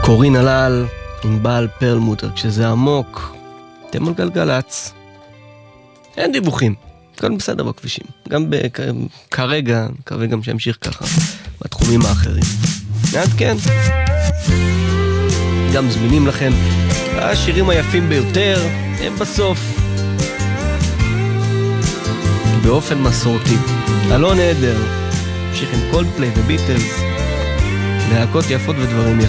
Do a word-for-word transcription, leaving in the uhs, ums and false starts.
קורין הלל עם בעל פרלמוטר, כשזה עמוק, אתם על גלגלץ. אין דיווחים, הכל בסדר בכבישים. גם בכ... כרגע, מקווה גם שימשיך ככה, בתחומים האחרים. נעדכן. גם זמינים לכם, השירים היפים ביותר, הם בסוף. באופן מסורתי. אלון עדר, המשיך עם קולדפליי וביטלס, להקות יפות ודברים יפים.